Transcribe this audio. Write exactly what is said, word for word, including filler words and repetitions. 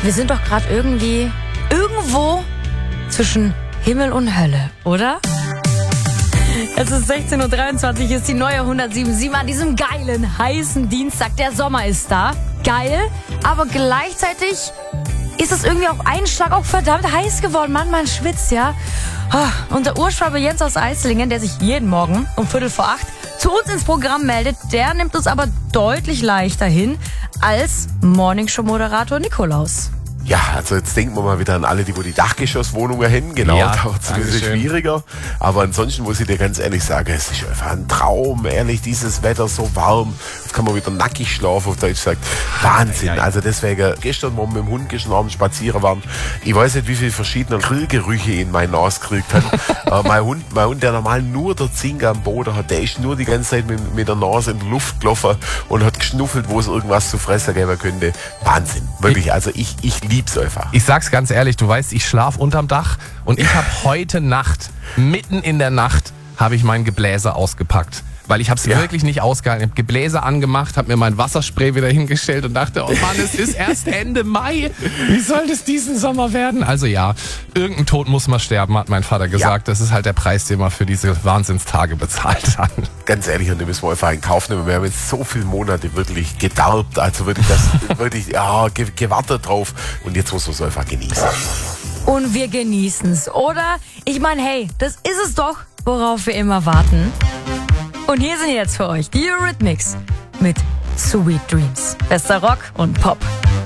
wir sind doch gerade irgendwie irgendwo zwischen Himmel und Hölle, oder? Es ist sechzehn Uhr dreiundzwanzig, ist die neue hundertsieben Komma sieben an diesem geilen, heißen Dienstag. Der Sommer ist da. Geil, aber gleichzeitig ist es irgendwie auf einen Schlag auch verdammt heiß geworden. Mann, man schwitzt, ja. Und der Urschwabe Jens aus Eislingen, der sich jeden Morgen um Viertel vor acht zu uns ins Programm meldet, der nimmt uns aber deutlich leichter hin als Morningshow-Moderator Nikolaus. Ja, also jetzt denken wir mal wieder an alle, die wo die Dachgeschosswohnungen haben. Genau, Ja, da wird es ein bisschen Dankeschön. schwieriger. Aber ansonsten muss ich dir ganz ehrlich sagen, es ist einfach ein Traum. Ehrlich, dieses Wetter so warm. Jetzt kann man wieder nackig schlafen, auf Deutsch gesagt. Wahnsinn. Ja, ja. Also deswegen, gestern, wo wir mit dem Hund gestern Abend spazieren waren, ich weiß nicht, wie viele verschiedene Grillgerüche in meine Nase gekriegt hat. äh, mein Hund, mein Hund, der normal nur der Zink am Boden hat, der ist nur die ganze Zeit mit, mit der Nase in der Luft gelaufen und hat geschnuffelt, wo es irgendwas zu fressen geben könnte. Wahnsinn. Wirklich. Also ich, ich lieb's einfach. Ich sag's ganz ehrlich, du weißt, ich schlaf unterm Dach und ich habe heute Nacht, mitten in der Nacht, habe ich mein Gebläse ausgepackt. Weil ich habe es Ja. wirklich nicht ausgehalten. Ich habe Gebläse angemacht, habe mir mein Wasserspray wieder hingestellt und dachte, oh Mann, es ist erst Ende Mai. Wie soll das diesen Sommer werden? Also ja, irgendein Tod muss man sterben, hat mein Vater gesagt. Das ist halt der Preis, den man für diese Wahnsinnstage bezahlt hat. Ganz ehrlich, und da müssen wir einfach in Kauf nehmen. Wir haben jetzt so viele Monate wirklich gedarbt, also wirklich das, wirklich, ja, ge gewartet drauf. Und jetzt muss man es einfach genießen. Und wir genießen's, oder? Ich meine, hey, das ist es doch, worauf wir immer warten. Und hier sind jetzt für euch die Eurythmics mit Sweet Dreams. Bester Rock und Pop.